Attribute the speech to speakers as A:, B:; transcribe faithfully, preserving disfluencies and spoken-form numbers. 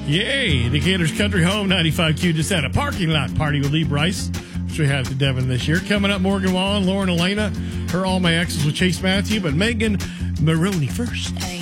A: Yay! Decatur's Country Home ninety-five Q just had a parking lot party with Lee Bryce, which we have to Devon this year. Coming up, Morgan Wallen, Lauren Elena, her All My Exes with Chase Matthew, but Megan Maroney first.